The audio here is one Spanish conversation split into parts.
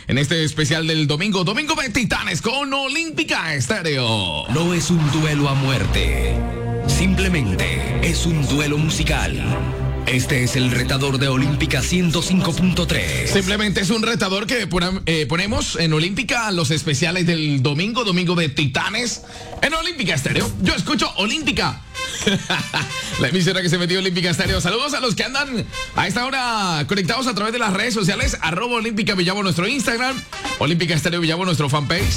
en este especial del domingo de Titanes con Olímpica Estéreo. No es un duelo a muerte, simplemente es un duelo musical. Este es el retador de Olímpica 105.3. Simplemente es un retador que ponemos en Olímpica los especiales del domingo de Titanes en Olímpica Estéreo. Yo escucho Olímpica. La emisora que se metió Olímpica Estéreo. Saludos a los que andan a esta hora conectados a través de las redes sociales. @Olímpica Villavo nuestro Instagram. Olímpica Estéreo Villavo nuestro fanpage.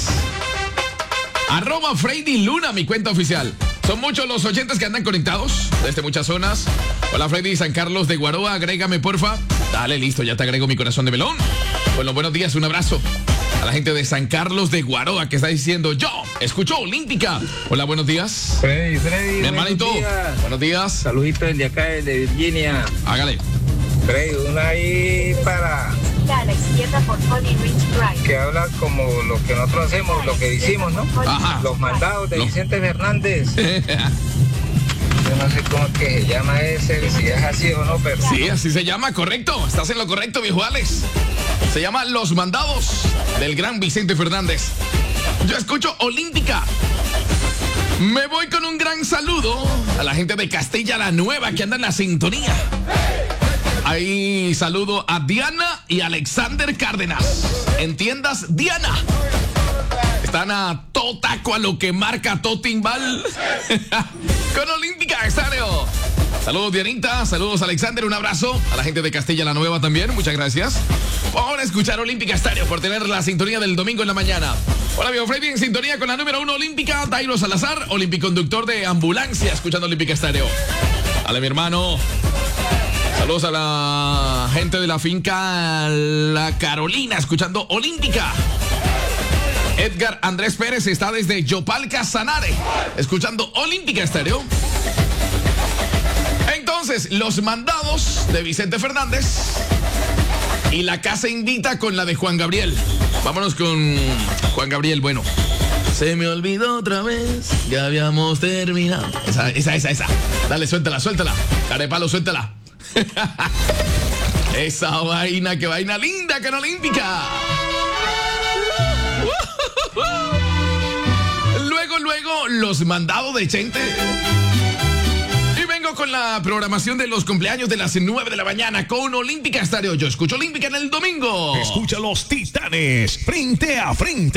@Freddy Luna, mi cuenta oficial. Son muchos los oyentes que andan conectados desde muchas zonas. Hola Freddy, San Carlos de Guaroa, agrégame porfa. Dale, listo, ya te agrego mi corazón de melón. Bueno, buenos días, un abrazo a la gente de San Carlos de Guaroa que está diciendo yo escucho Olímpica. Hola, buenos días. Freddy, mi hermanito. Buenos días. Saluditos desde acá, desde Virginia. Hágale. Freddy, una ahí para a la izquierda por Holly Ridge Drive. que habla como lo que nosotros hacemos, lo que decimos, ¿no? Ajá. Los mandados de Vicente Fernández. Yo no sé cómo es que se llama ese, si es así o no, pero... Sí, así se llama, correcto. Estás en lo correcto, viejo Alex. Se llama Los Mandados del gran Vicente Fernández. Yo escucho Olímpica. Me voy con un gran saludo a la gente de Castilla la Nueva que anda en la sintonía. Ahí saludo a Diana y Alexander Cárdenas. ¿Entiendas, Diana? Están a todo taco a lo que marca todo timbal. Con Olímpica Estéreo. Saludos, Dianita. Saludos, Alexander. Un abrazo a la gente de Castilla la Nueva también. Muchas gracias. Ahora escuchar Olímpica Estéreo por tener la sintonía del domingo en la mañana. Hola, viejo Freddy, en sintonía con la número 1 Olímpica. Dairo Salazar, olimpiconductor de ambulancia, escuchando Olímpica Estéreo. Hola, mi hermano. Saludos a la gente de la finca La Carolina, escuchando Olímpica. Edgar Andrés Pérez está desde Yopalca, Sanare, escuchando Olímpica Estéreo. Entonces, los mandados de Vicente Fernández y la casa invita con la de Juan Gabriel. Vámonos con Juan Gabriel. Bueno, se me olvidó otra vez que habíamos terminado. Esa. Dale, suéltala. Carepalo, suéltala. Esa vaina, qué vaina linda con Olímpica. Luego, los mandados de Chente. Y vengo con la programación de los cumpleaños de las 9 de la mañana con Olímpica Estéreo. Yo escucho Olímpica en el domingo. Escucha los Titanes frente a frente.